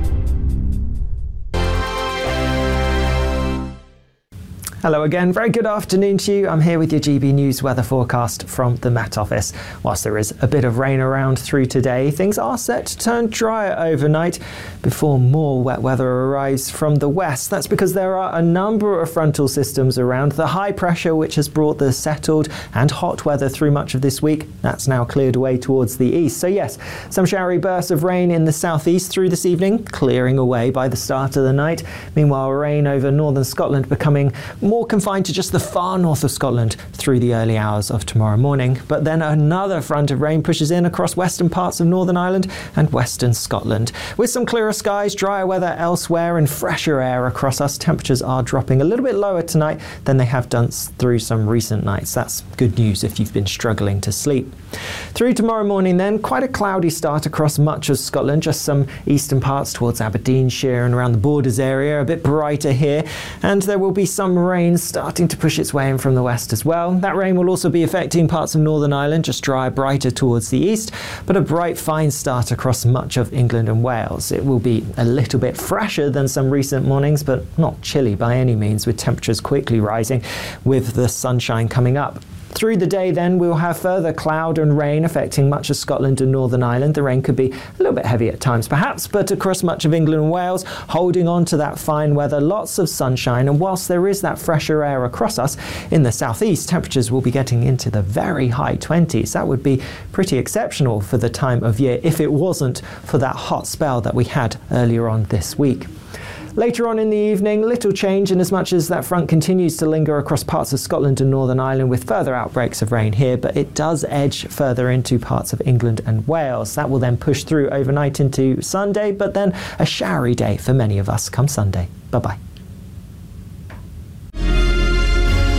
Speaker 17: Hello again, very good afternoon to you. I'm here with your GB News weather forecast from the Met Office. Whilst there is a bit of rain around through today, things are set to turn drier overnight before more wet weather arrives from the west. That's because there are a number of frontal systems around. The high pressure, which has brought the settled and hot weather through much of this week, that's now cleared away towards the east. So yes, some showery bursts of rain in the southeast through this evening, clearing away by the start of the night. Meanwhile, rain over northern Scotland becoming more confined to just the far north of Scotland through the early hours of tomorrow morning. But then another front of rain pushes in across western parts of Northern Ireland and western Scotland. With some clearer skies, drier weather elsewhere and fresher air across us, temperatures are dropping a little bit lower tonight than they have done through some recent nights. That's good news if you've been struggling to sleep. Through tomorrow morning then, quite a cloudy start across much of Scotland, just some eastern parts towards Aberdeenshire and around the Borders area, a bit brighter here, and there will be some rain starting to push its way in from the west as well. That rain will also be affecting parts of Northern Ireland, just drier, brighter towards the east, but a bright, fine start across much of England and Wales. It will be a little bit fresher than some recent mornings, but not chilly by any means, with temperatures quickly rising with the sunshine coming up. Through the day then, we'll have further cloud and rain affecting much of Scotland and Northern Ireland. The rain could be a little bit heavy at times perhaps, but across much of England and Wales, holding on to that fine weather, lots of sunshine, and whilst there is that fresher air across us, in the southeast, temperatures will be getting into the very high 20s. That would be pretty exceptional for the time of year if it wasn't for that hot spell that we had earlier on this week. Later on in the evening, little change in as much as that front continues to linger across parts of Scotland and Northern Ireland with further outbreaks of rain here, but it does edge further into parts of England and Wales. That will then push through overnight into Sunday, but then a showery day for many of us come Sunday. Bye-bye.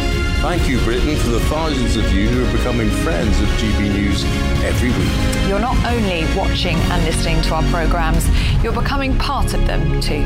Speaker 31: Thank you, Britain, for the thousands of you who are becoming friends of GB News every week.
Speaker 18: You're not only watching and listening to our programmes, you're becoming part of them too.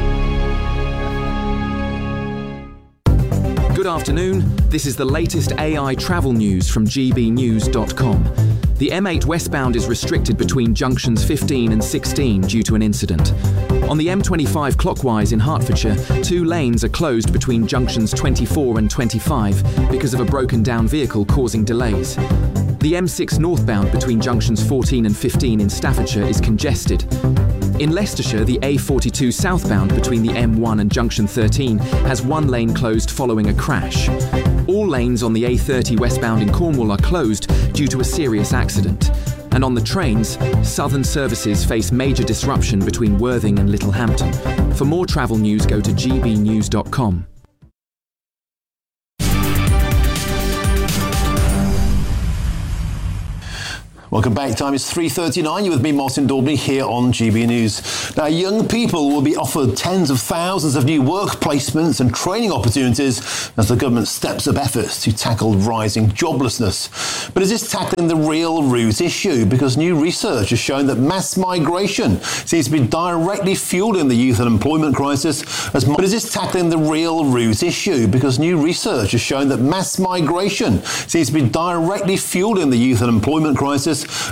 Speaker 19: Good afternoon. This is the latest AI travel news from gbnews.com. The M8 westbound is restricted between junctions 15 and 16 due to an incident. On the M25 clockwise in Hertfordshire, 2 lanes are closed between junctions 24 and 25 because of a broken down vehicle causing delays. The M6 northbound between junctions 14 and 15 in Staffordshire is congested. In Leicestershire, the A42 southbound between the M1 and junction 13 has 1 lane closed following a crash. All lanes on the A30 westbound in Cornwall are closed due to a serious accident. And on the trains, Southern services face major disruption between Worthing and Littlehampton. For more travel news, go to gbnews.com.
Speaker 4: Welcome back. Time is 3:39. You're with me, Martin Daubney, here on GB News. Now, young people will be offered tens of thousands of new work placements and training opportunities as the government steps up efforts to tackle rising joblessness. But is this tackling the real root issue? Because new research has shown that mass migration seems to be directly fueling the youth unemployment crisis. But is this tackling the real root issue? Because new research has shown that mass migration seems to be directly fueling the youth unemployment crisis